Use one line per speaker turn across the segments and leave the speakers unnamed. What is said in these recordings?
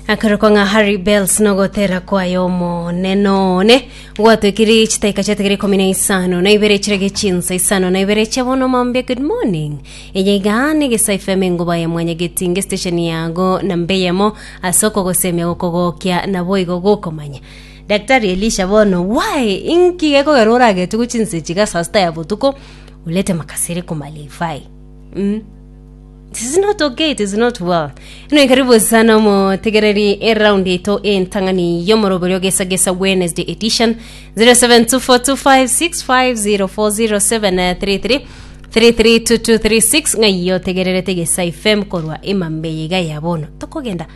Akarukonga Harry Bells nogotera kwa yomo nenone watu kiri chitaika chategeri komine isano na ibere chirege chinsa isano na ibere chabono mambe good morning ejegane ge saifeme ngoba ya mwanya getinge station yago na mbeyemo asoko gosemya gokogokya na boigo gokomanya Daktari Elisha bono why inki eko garora ge tukuchinse chiga sasta ya botuko ulete makasiri kumalifai This is not okay, it is not well. Karibu sana mo tegereri around ito tangani yomorobero gesa Wednesday edition 072456504073333236 ngayo tegerere tegesa FM korwa imambe yiga yabono. Tokogenda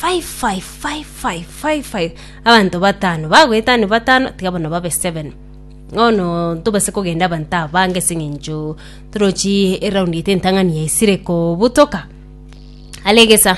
555555 abantu batano bagwetano batano tigabona babe 7 ono tubase kugenda banta bange singinjo trochi around itentangani yaisireko butoka alegesa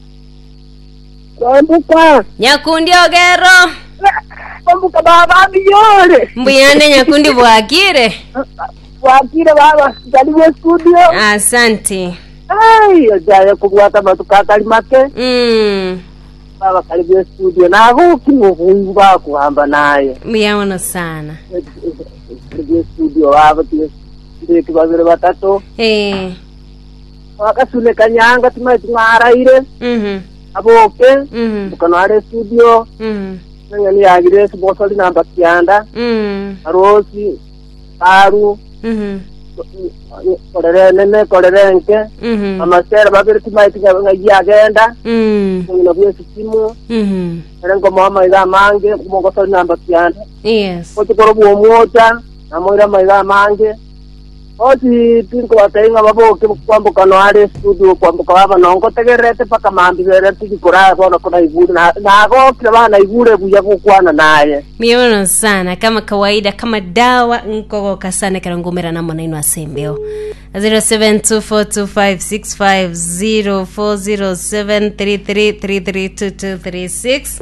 Kwambuka
nyakundi ogero
kwambuka baba biyore
mbuyane nyakundi bwakire
baba karibu studio
asante
jaye kubwata matukakali make baba karibu studio na hukimu ba kuhamba naye
miyaona sana
karibu studio baba tie kibazere batatu wakasule kanyanga tumaraire aboke bukanare studio ngani yagire bosoli namba kianda arosi aru korerenke amasera babiri timaitinga ngiyagenda ngino byesimu rengo mama ida mange kumongosoli namba kianda
yes
otukoro bwomoja namoira maiga mange Osi tinko watainga baboke kwambuka no are studio kwambuka baba nongo tegerete paka mambi bere tikikora bona kuna iburi na go kila bana ibure buya kukwana naye
miona sana kama kawaida kama dawa nkogoka sana karangomera na mwana ino asembeo 072456504073333236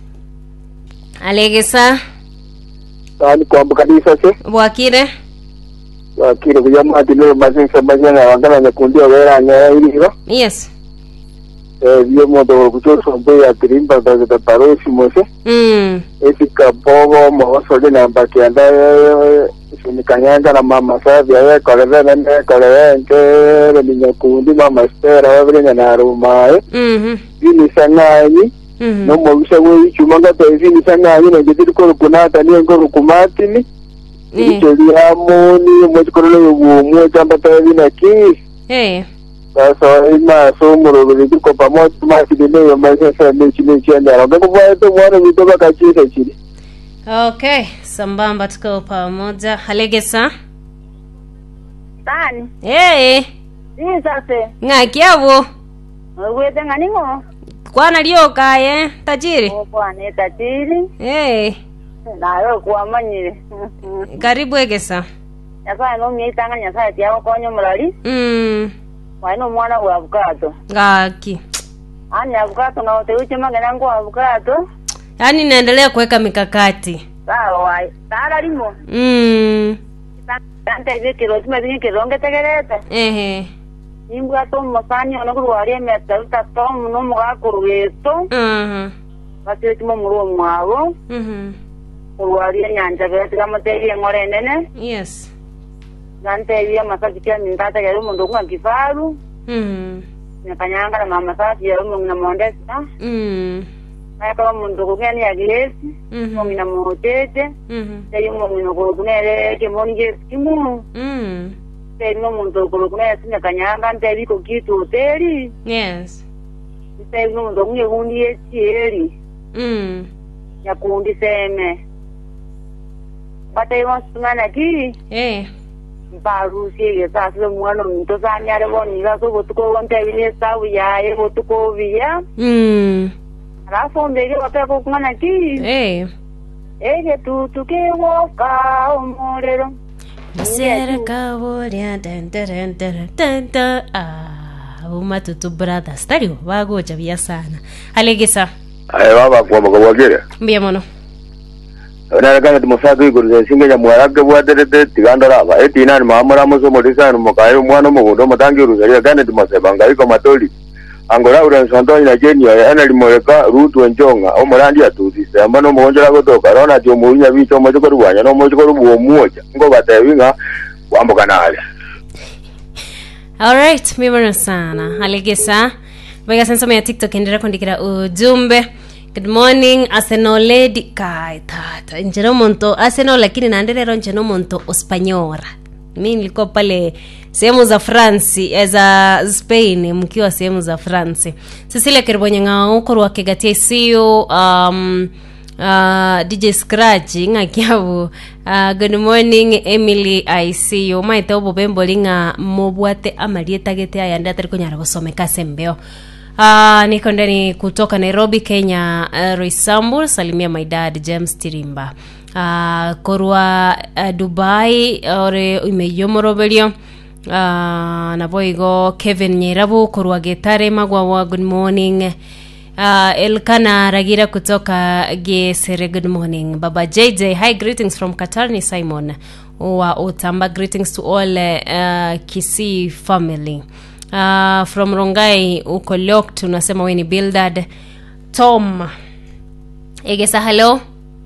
Alegesa
Tani kwambuka disase
Bwakire
Kile kujama atilo mazinsa majana wangana nyakundia wera nya iliro
yes
vio modo kuchoso mbe atirimba da parosi mose efika bogo moso de namba kianda sinikanyanga na mama sabi ya koleve nende koleve nke ni nyakundi mama stera wabile na rumae ini sanani no mobisha we chumanga to ini sanani no jidiri ko kunata ni ngoro kumatini Hamoni mwekorole ugumu chamba tawina ki sasa ina somoro biliko pamoja tumasidile maisha mechi ndara ngoko bwato mwana mitoka kachisa chini
okay sambamba tuko pamoja Alegesa
Tani
sase ngakiabo
wete nganingo
kwana lioka tajiri
kwana tajiri nayo kuamanyire
karibu Egesa
yasa no myitanga nyasa yako konyo mulali waino mwana wa abukato
ngaki
ani abukato na wote uche magana ngo abukato
yani naendelea kuweka mikakati
sawa tara limo tante hivi kilo tumezingi kilonge tegerete imbwa to mosani ono kurwari metaruta to no mugakurugeto basi timo muruo mwabo Uwari nyanja bete kama tevi ngore nene
yes
nante masaki kia mintata ya rumo kwa kifaru nakanyanga na mama sasi ya rumo na mondesa na kama mundu ngani ya gilesi mina motete teri mo mino kunele ke monje simu teri mo mundu kunele sinya kanyanga ntevi ko kitu hoteli
yes
teri mo mundu ngundi etieri ya kundi seme Bata yung sumana ki baru siya sasa mwana mto sanyare boni gaso botuko wante bine sabu ya botuko via alafu ndege bata ko kumana ki ege tuke woka omorero
sera kaboria dan umatutu brothers tario bagoja bia sana Alegesa
baba kwa bagwagere
mbia mono
Onaragana tumusaka iguru singe ya mwarage bwadete tigandora ba etina ni mamara muso modisa no mukayo mwana mugundo matangi uruzari gane tumasebanga iko matoli angora uransondo ina jenio ana limoreka rutu njonga omorandi atutise ambano monjera gotoka rona tio munya bicho mojo korwanya no mojo korubo muoja ngo batewinga wamboka nale.
All right, mimi sana alegesa bega senso ya TikTok endera kondikira ujumbe. Good morning Arsenal lady kai tata njero monto Arsenal lakini naendelea njero monto Espanyora. Mimi nilikuwa pale sehemu za France za Spain mkiwa sehemu za France. Cecilia Kirbonyanga ukoro wa Kegatia isiyo DJ Scratching akiabu good morning Emily I see you maite obobembo linga mobwate amalieta gete aya ndatari kunyara gusomeka sembeo. Niko ndani kutoka Nairobi Kenya. Roysambu salimia my dad James Tirimba. Korwa Dubai ore imeyomorobelio. Naboigo Kevin Nyerabu korwa Getare magwa good morning. Elkana Ragira kutoka Gesere good morning. Baba JJ hi greetings from Qatar ni Simon wa Utamba greetings to all Kisii family. From Rongai uko locked unasema we ni Bildad Tom Egesa hello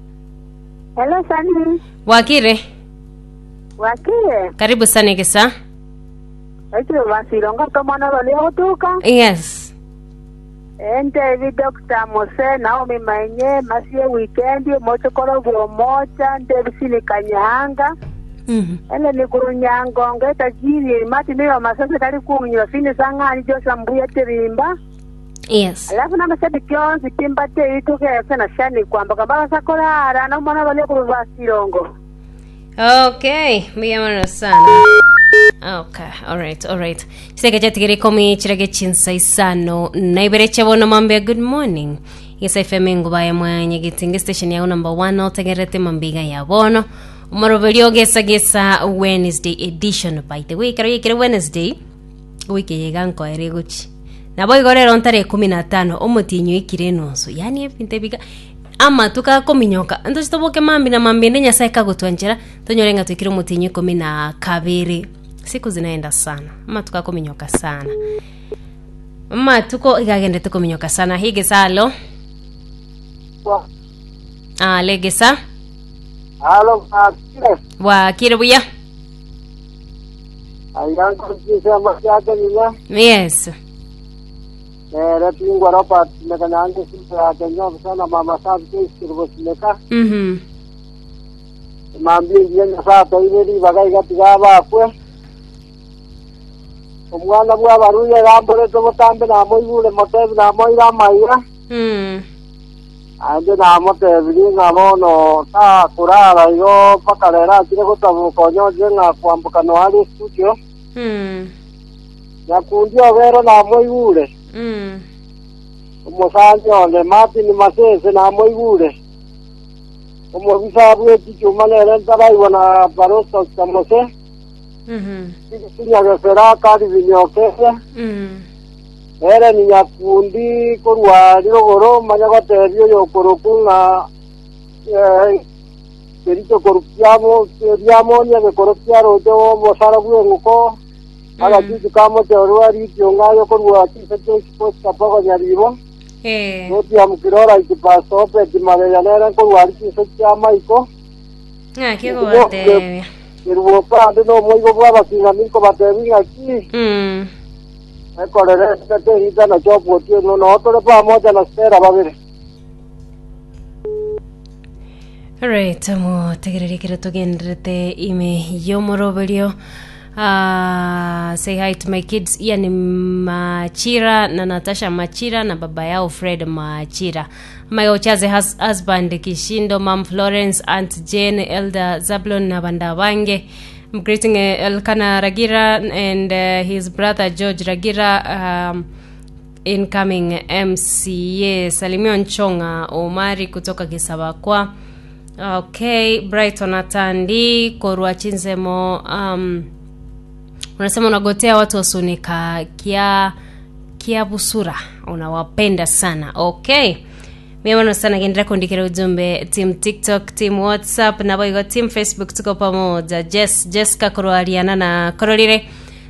Sani
Wakire karibu sana Egesa
Aitio Wasironga kama na wale kutoka
yes
ente vi Dr. Mose Naomi Mainye masie weekend mochokoro mocha ndebisini Kanyahanga ele ni kurunyango ngeta jiri mati niwa masase kari kunyo fini sangani Joshua Mbuya Tirimba
yes
alafu na masadi kionzi timbate ituke sana shani kwamba kambaka sakolara na mwana wale kuruvasirongo.
Okay miyamana sana. Okay, all right. Sega jatigere komi chirage chinsa isano naibereche bono mambe good morning. Yesa FM ngubaye mwanye gitinge station ya number 1 otegerete mambiga ya bono. Umarobelio gesa Wednesday edition by the way karo yekere Wednesday wiki yeganko ereguchi. Naboy gorero ntare 15 omutinyo ikire nonso. Yani ebintebiga ama tukakominyoka ndo chitoboke mambi na mambi ndenya saika gutwanjera tonyorenga tukire mutinyo 12 siku zinaenda sana ama tukakominyoka sana ama tuko igagende tukominyoka sana hige salo legesa
Halo
wa kirebuya
ayango kisa masiaka nina
yes
ratingwa ropa mekanange sisa Kenya sana mama sabu kirbosileka mambi yenya sa taiberi bagai gatiga kwe omwana bwa baruye gambore to botambe na moyure motebi na moira maira ande na motebi na bono ta kurara yo pakarera kire gutabuko nyoje na kwambuka no ali studio ya kundio vero na moyure umusanyo le mati ni masese na moyure bisabu ekichuma lere ntaraiwa na parosto chamose sinya gesera kari vinyokese ere ni nyakundi korwa rogoro manyagoterio yokoroku na kerito korupiamo seriamo nya gekorupia rojo mosara bwenguko ala kitu kama teorwa ritio ngayo korwa kisete sports kapoga nyaribo Noti amukirora ikipaso pe kimareyanera korwa kisete amaiko
kigo bate
Kiruo pa no moigo bwa bakinga miko batebi aki ekorere tete hita na chopo tio no otore pa moja na spera babere.
Alright, amo tegereri kireto gendrete ime yomoroberio. Say hi to my kids Ian Machira na Natasha Machira na baba yao Fred Machira. My Ochaze husband Kishindo, Mom Florence, Aunt Jane, Elder Zablon na Bandawange. I'm greeting Elkana Ragira and his brother George Ragira, incoming MCA Salimio Nchonga Omari kutoka Gisabakwa. Okay, Brighton Atandi Korwa Chinzemo. Unasema unagotea watu wasunika kia busura, unawapenda sana. Okay, mimi sana gendera kundikira ujumbe team TikTok, team WhatsApp na boigo team Facebook tuko pamoja. Jessica Korwaliana na Korolire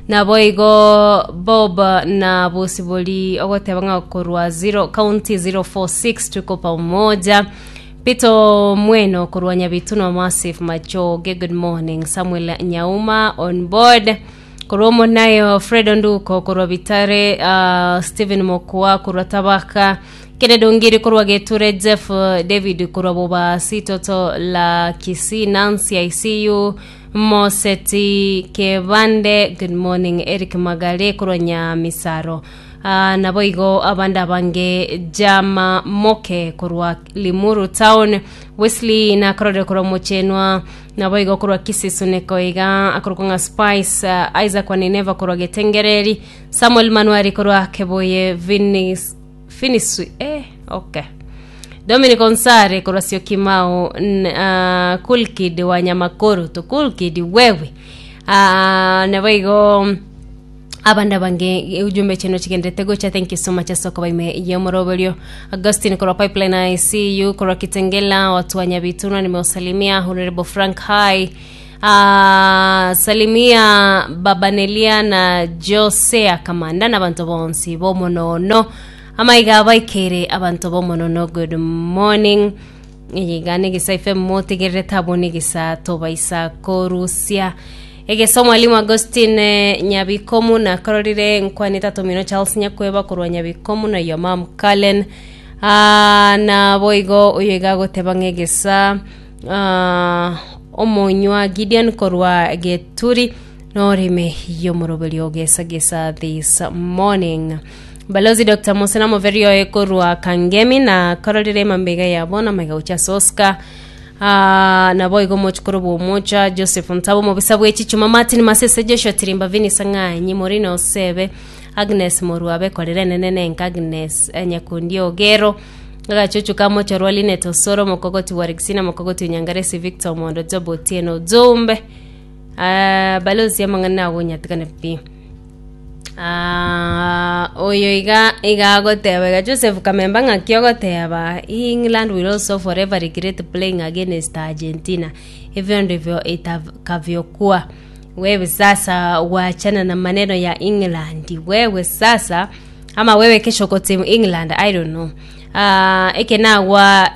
na boigo Bob na Busiboli ogotebanga korwa 0 county 046 tuko pamoja. Pito Mweno korwa Nyabituno Massive Machoge, good morning. Samuel Nyauma on board. Koromo nayo Fred Nduko korwa Bitare, Steven Mokwa korwa Tabaka, Kenedo Ngiri korwa Geture, Jeff David korwa Boba Sitoto la Kisi, Nancy ICU, Moseti Kevande, good morning. Eric Magale korwa Nyamisaro, na boigo abanda bange Jama Moke korwa Limuru Town, Wesley na korode korwa Mochenwa, na boigo korwa Kisisuneko iga akorokonga Spice, Isaac Wanineva korwa Getengereri, Samuel Manuari korwa Keboye Finisui okay. Dominic Onsare korwa Siokimau, Cool Kid wa Nyamakoro to Cool Kid wewe, na boigo abanda bange ujumbe cheno chikendete gocha. Thank you so much asoko baime yomorobolio. Augustine korwa Pipeline ICU korwa Kitengela, watu wa Nyabituna nimeusalimia. Honorable Frank High, salimia Babanelia na Josea Kamanda na abantu bonsi bomonono amaiga baikere abantu bomonono, good morning. Yigane gisa FM moti gereta boni gisa tobaisa korusia ege so mwalimu Augustine Nyabikomu na kororire nkwani tatomino Charles Nyakweba korwa Nyabikomu na Yomam Kalen, na boigo uyega gotebange gisa omonywa Gideon korwa Geturi norime yomorobelio gesa this morning. Balozi Dr. Mosena Moverio ekorwa Kangemi na kororire mambega ya bona magaucha soska, na boigo mochukuru mocha Joseph Ntabo mobisabu echichuma Martin Masese Joshua Tirimba Vini Sanga Nyimorino Sebe Agnes Moruabe korere nene Agnes Nyakundi Ogero gachuchu kamo chorwali neto soro mokogoti Warixina mokogoti Nyangaresi Victor Mondo Jobo Tieno Zombe, balozi amangana wonya tikane pi oyo iga goteba Joseph Kamemba ngakyo goteba England will also forever regret playing against Argentina, hivyo ndivyo itakavyokuwa. Wewe sasa waachana na maneno ya England, wewe sasa ama wewe kesho kwa team England, I don't know. Ekena wa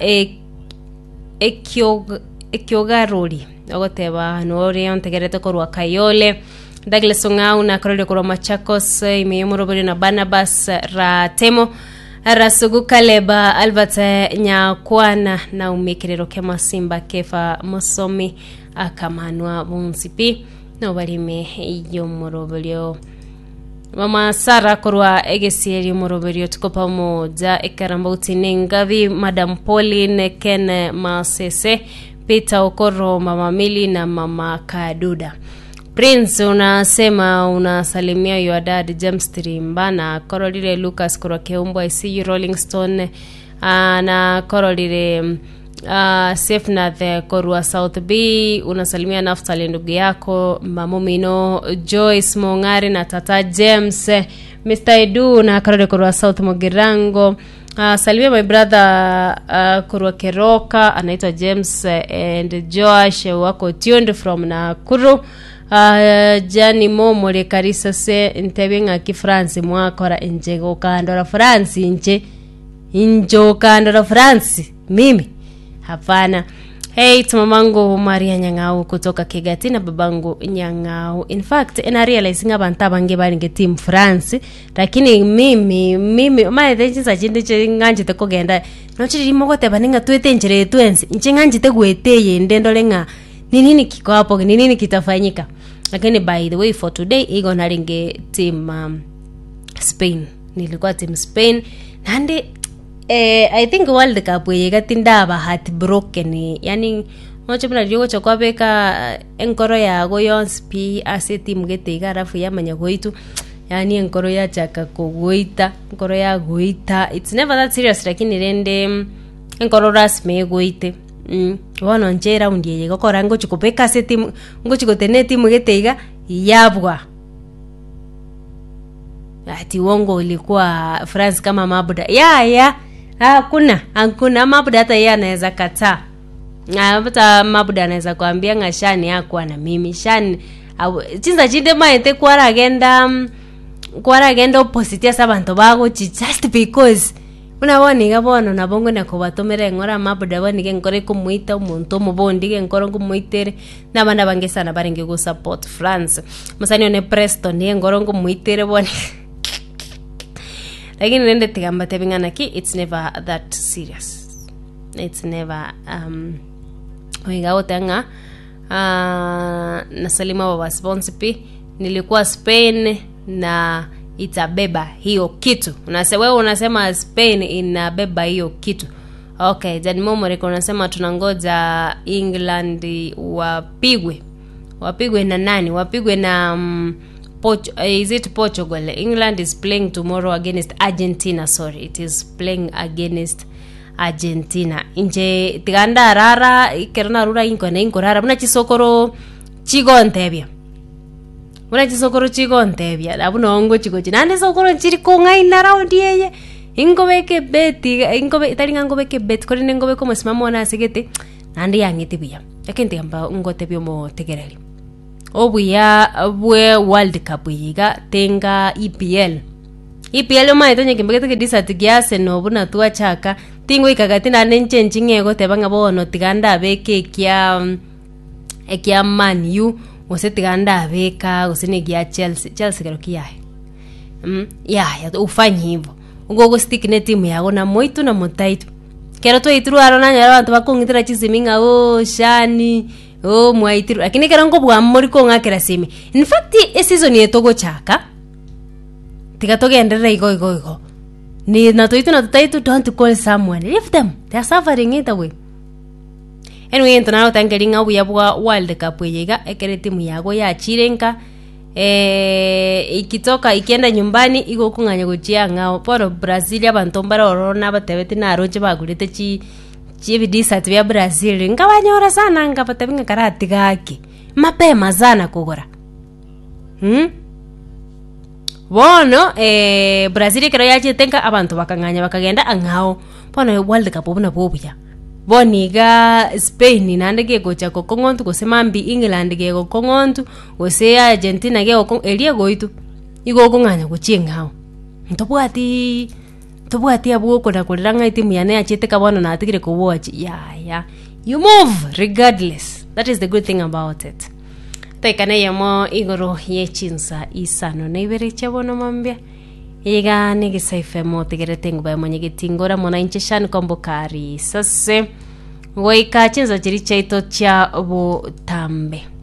ekyogarori ogoteba nori ontegerete korwa Kayole, Douglas Ongau na korode korwa Machakos, imeyomorobori na Barnabas Ratemo, Rasugu Kaleba, Albert Nyakwana na umekirero kema Simba Kefa Mosomi akamanwa bunsipi no barime yomorobolio. Mama Sara korwa Egesieri morobolio tuko pamoja. Ekarambauti Nengavi, Madam Pauline Ken Masese, Peter Okoro, Mama Mili na Mama Kaduda. Prince unasema unasalimia your dad James Tirimba na korolire Lucas korwa Keumbo ICU Rolling Stone, na korolire Sefnath korwa South B, unasalimia Naftali ndugu yako Mamumino Joyce Mongari na Tata James, Mr. Edu na korolire korwa South Mogirango. Salimia my brother korwa Keroka anaitwa James and Josh wako tuned from Nakuru. Jani Momole Karisa se ntebenga ki France mwakora njego kandora France injo kandora France mimi hapana. Hey tumamangu Maria Nyangau kutoka Kigati na babangu Nyangau. In fact ina realize ngabanta bange baringe team France, lakini mimi my thinking sajinde nganje te kogenda no chiri mogote baninga twetenjere twensi nchinganje te gweteye ndendolenga nini kiko hapo, nini kitafanyika. Lakini by the way for today igo naringe team Spain, nilikuwa team Spain nande I think World Cup yega tindaba heartbroken, yani mocho mna jogo chokwa beka enkoro ya goyons pi ase team gete igarafu ya manya goitu, yani enkoro ya chaka kogoita enkoro ya goita, it's never that serious, lakini rende enkoro rasme goite wono njera undiye gokora ngo chikopeka ase team ngo chikotene team gete iga yabwa ati wongo ilikuwa France kama mabuda ya hakuna mabuda hata yeye anaweza kataa. Hata mabuda anaweza kuambia ngashani yako na mimi shani chinza chinde maete kwara agenda opposite ya abantu bago just because unabona ngabona nabongo nakobatomera ngora mabuda bani ngore kumuita umuntu mubondi ngoro kumuitere nabana bangesana barenge go support France musani one Preston ngoro kumuitere boni lakini nende tigamba tebingana ki it's never that serious. It's never oiga otanga na Salima baba sponsipi nilikuwa Spain na itabeba hiyo kitu. Wewe unasema Spain inabeba hiyo kitu. Okay, then Momoreko unasema tunangoja England wapigwe na nani? Wapigwe na is it Portugal? England is playing tomorrow against Argentina. Sorry, it is playing against Argentina. Inje tiganda rara ikerna rura inko rara muna chisokoro chigontebia. Muna chisokoro chigontebia. Abuno ongo chigochi. Nande sokoro chiri konga ina round yeye. Ingo beke beti taringa ngo beke bet korine ngo beko msimamo na segete. Nande yangiti bia. Yakenti amba ngo tebio mo tegereli. Obuya bwe World Cup yiga tenga EPL maito kimbeke ke disatigiase no buna tuwa chaka tingo ikagati na nenche ngego tebanga bono tiganda beke ekya Man U ose tiganda beka ose gia Chelsea kero kiyae ya ufanye hivyo ugogo stick ne timu yago na moito na motaitu kero to itru arona nyara abantu bakongitira chiziminga shani mwaitiru lakini kerango bwa muri ko ngakera simi in fact season yetogo chaka tigatoge enderera igo ni natoito na tutaitu don't call someone leave them, they are suffering it away. Anyway entonaro tangelinga uya bwa World Cup yega ekere timu yago ya chirenka ikitoka ikienda nyumbani igo kunganya gochia ngao poro Brazil abantu mbara orona batebete na aroje bagurite chibidisa tibya Brazil ngabanyora sana ngapatabinga karati gake mapema sana kugora bono Brazil kero yache tenka abantu bakanganya bakagenda angao bono World Cup buna bobuya boniga Spain nandege gocha kokongontu kosemambi England ge kokongontu ose Argentina ge elie goitu igo konganya gochiengao ntobwati abuko kona kuliranga timu yane achete kabona na atigire ko watch ya you move regardless. That is the good thing about it. Taikane yamo igoro yechinsa isano neibere chabono mambia iga nige saife mo tigire tengu ba monyege tingora mona incheshani kombokari sase waika chinza chiri chaito cha bo tambe